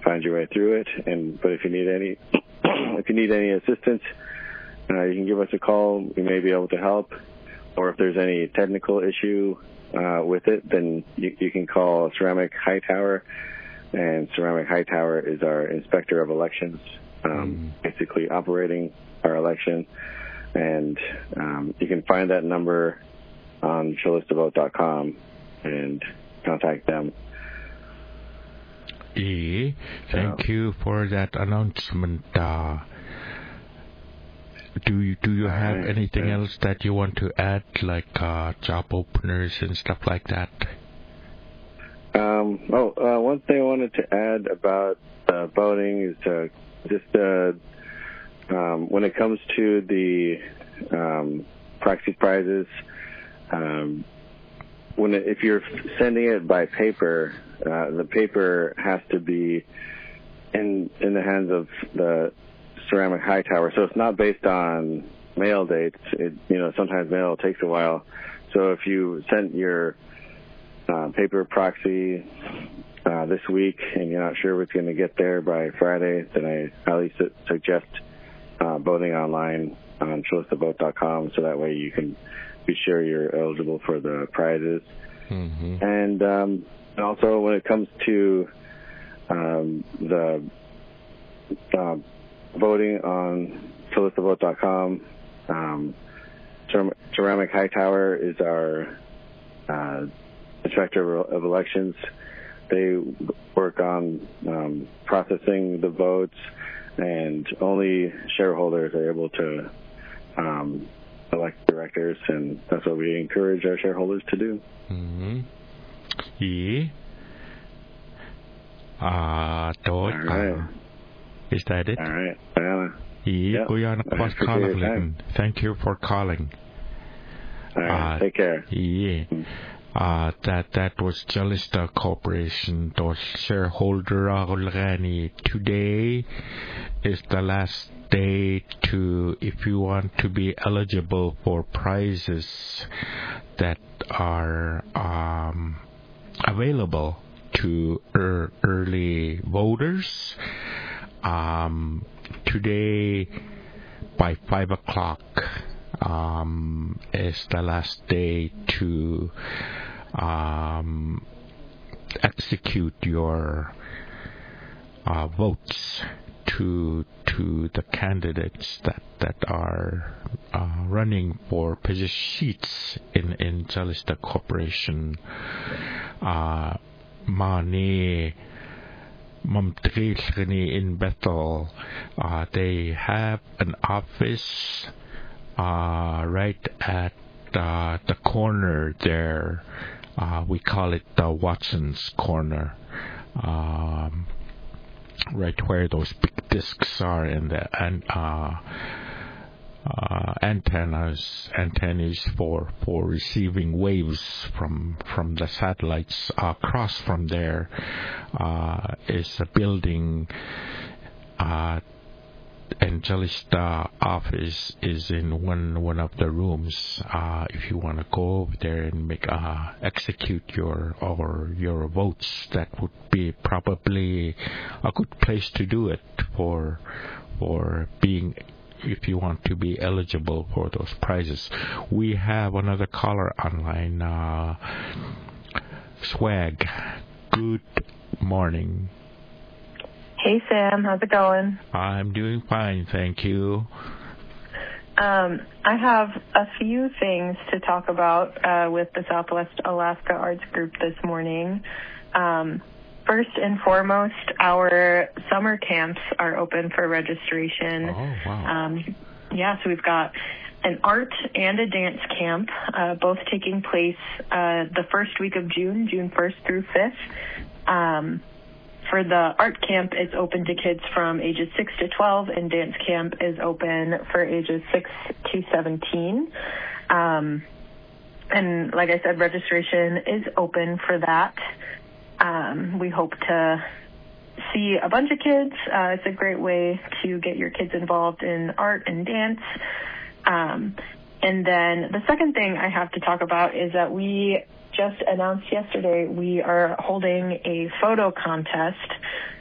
find your way through it. But if you need any assistance, you can give us a call. We may be able to help. Or if there's any technical issue with it, then you can call Ceramic Hightower. And Ceramic Hightower is our inspector of elections, basically operating our election. And you can find that number on chillistovote.com and contact them. Thank you for that announcement. Do you have anything else that you want to add, like job openers and stuff like that? One thing I wanted to add about voting is when it comes to the proxy prizes, if you're sending it by paper, the paper has to be in the hands of the Ceramic Hightower, so it's not based on mail dates. Sometimes mail takes a while. So if you sent your paper proxy this week and you're not sure it's going to get there by Friday, then I highly suggest voting online on chillistovote.com, so that way you can be sure you're eligible for the prizes. Mm-hmm. And also when it comes to the voting on chillistovote.com, Ceramic Hightower is our inspector of elections. They work on processing the votes, and only shareholders are able to elect directors, and that's what we encourage our shareholders to do. Mm-hmm. All right. Is that it? All right. Thank you for calling. All right. Take care. That was Chillista Corporation, those shareholder already. Today is the last day if you want to be eligible for prizes that are available to early voters. Today by 5 o'clock is the last day to execute your votes to the candidates that are running for position seats in Chillista Corporation. Mani Mamtri in Bethel, they have an office right at the corner there. We call it the Watson's Corner, right where those big discs are and the antennas for receiving waves from the satellites. Across from there is a building. And Chillista office is in one of the rooms. If you want to go over there and execute your votes, that would be probably a good place to do it for being, if you want to be eligible for those prizes. We have another caller online. Swag. Good morning. Hey, Sam. How's it going? I'm doing fine, thank you. I have a few things to talk about with the Southwest Alaska Arts Group this morning. First and foremost, our summer camps are open for registration. Oh, wow. So we've got an art and a dance camp, both taking place the first week of June 1st through 5th. For the art camp, it's open to kids from ages 6 to 12, and dance camp is open for ages 6 to 17. And like I said, registration is open for that. We hope to see a bunch of kids. It's a great way to get your kids involved in art and dance. And then the second thing I have to talk about is that we just announced yesterday we are holding a photo contest